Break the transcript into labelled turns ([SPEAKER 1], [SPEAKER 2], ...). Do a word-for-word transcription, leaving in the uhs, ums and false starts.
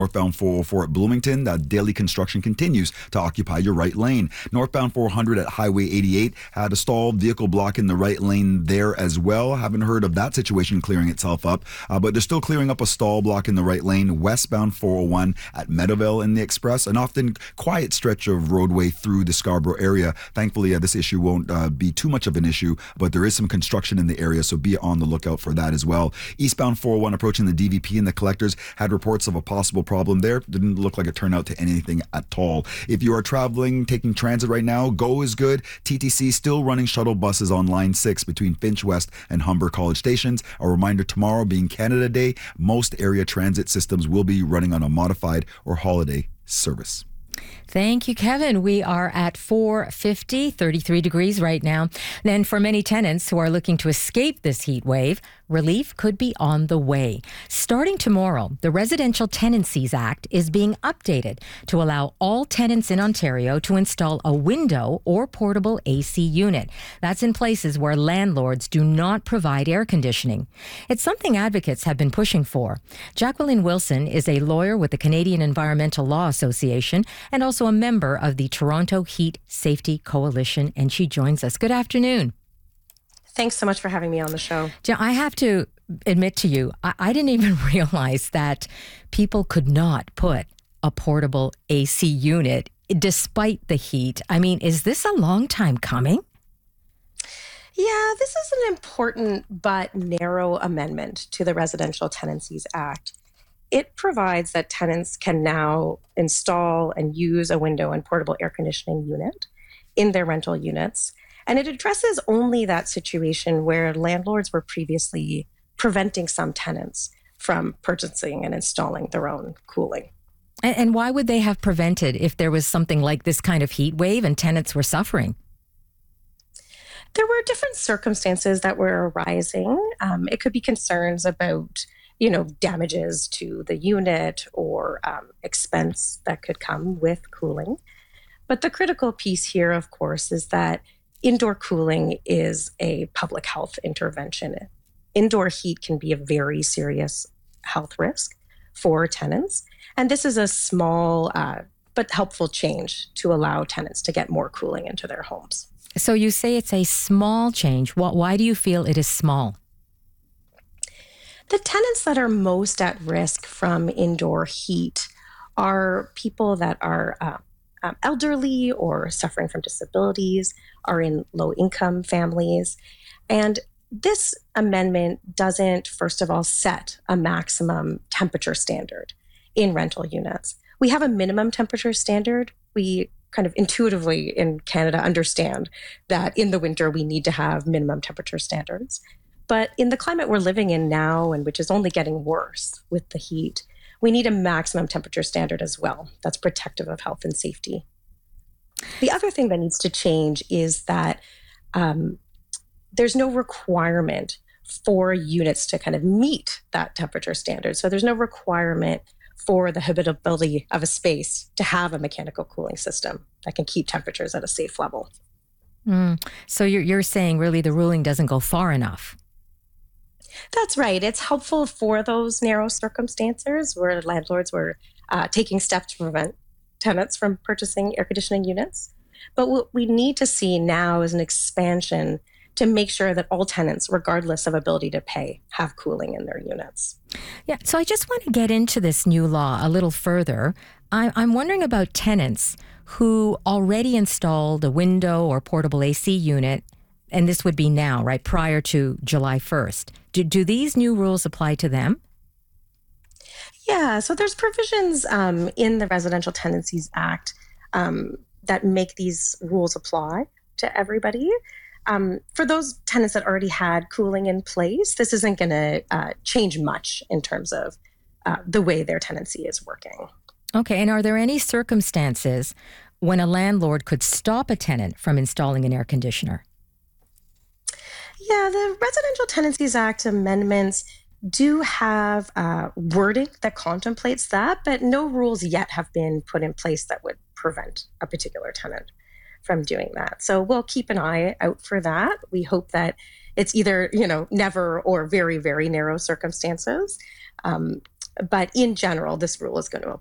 [SPEAKER 1] Northbound four oh four at Bloomington, uh, daily construction continues to occupy your right lane. Northbound four hundred at Highway eighty-eight had a stalled vehicle block in the right lane there as well. Haven't heard of that situation clearing itself up, uh, but they're still clearing up a stall block in the right lane. Westbound four oh one at Meadowvale in the Express, an often quiet stretch of roadway through the Scarborough area. Thankfully, uh, this issue won't uh, be too much of an issue, but there is some construction in the area, so be on the lookout for that as well. Eastbound four oh one approaching the D V P and the Collectors had reports of a possible problem there. Didn't look like it turned out to anything at all. If you are traveling, taking transit right now, Go is good. T T C still running shuttle buses on line six between Finch West and Humber College stations. A reminder, tomorrow being Canada Day, most area transit systems will be running on a modified or holiday service.
[SPEAKER 2] Thank you, Kevin. We are at four fifty, thirty-three degrees right now. Then for many tenants who are looking to escape this heat wave, relief could be on the way. Starting tomorrow, the Residential Tenancies Act is being updated to allow all tenants in Ontario to install a window or portable A C unit. That's in places where landlords do not provide air conditioning. It's something advocates have been pushing for. Jacqueline Wilson is a lawyer with the Canadian Environmental Law Association and also a member of the Toronto Heat Safety Coalition, and she joins us. Good afternoon.
[SPEAKER 3] Thanks so much for having me on the show.
[SPEAKER 2] I have to admit to you, I, I didn't even realize that people could not put a portable A C unit despite the heat. I mean, is this a long time coming?
[SPEAKER 3] Yeah, this is an important but narrow amendment to the Residential Tenancies Act. It provides that tenants can now install and use a window and portable air conditioning unit in their rental units. And it addresses only that situation where landlords were previously preventing some tenants from purchasing and installing their own cooling.
[SPEAKER 2] And, and why would they have prevented if there was something like this kind of heat wave and tenants were suffering?
[SPEAKER 3] There were different circumstances that were arising. Um, it could be concerns about you know, damages to the unit or um, expense that could come with cooling. But the critical piece here, of course, is that indoor cooling is a public health intervention. Indoor heat can be a very serious health risk for tenants. And this is a small uh, but helpful change to allow tenants to get more cooling into their homes.
[SPEAKER 2] So you say it's a small change. Why do you feel it is small?
[SPEAKER 3] The tenants that are most at risk from indoor heat are people that are uh, um, elderly or suffering from disabilities, are in low-income families. And this amendment doesn't, first of all, set a maximum temperature standard in rental units. We have a minimum temperature standard. We kind of intuitively in Canada understand that in the winter we need to have minimum temperature standards. But in the climate we're living in now, and which is only getting worse with the heat, we need a maximum temperature standard as well that's protective of health and safety. The other thing that needs to change is that um, there's no requirement for units to kind of meet that temperature standard. So there's no requirement for the habitability of a space to have a mechanical cooling system that can keep temperatures at a safe level.
[SPEAKER 2] Mm. So you're, you're saying really the ruling doesn't go far enough.
[SPEAKER 3] That's right. It's helpful for those narrow circumstances where landlords were uh, taking steps to prevent tenants from purchasing air conditioning units. But what we need to see now is an expansion to make sure that all tenants, regardless of ability to pay, have cooling in their units.
[SPEAKER 2] Yeah, so I just want to get into this new law a little further. I, I'm wondering about tenants who already installed a window or portable A C unit, and this would be now, right, prior to July first. Do, do these new rules apply to them?
[SPEAKER 3] Yeah, so there's provisions um, in the Residential Tenancies Act um, that make these rules apply to everybody. Um, for those tenants that already had cooling in place, this isn't going to uh, change much in terms of uh, the way their tenancy is working.
[SPEAKER 2] Okay, and are there any circumstances when a landlord could stop a tenant from installing an air conditioner?
[SPEAKER 3] Yeah, the Residential Tenancies Act amendments do have uh, wording that contemplates that, but no rules yet have been put in place that would prevent a particular tenant from doing that. So we'll keep an eye out for that. We hope that it's either, you know, never or very, very narrow circumstances. Um, But in general, this rule is going to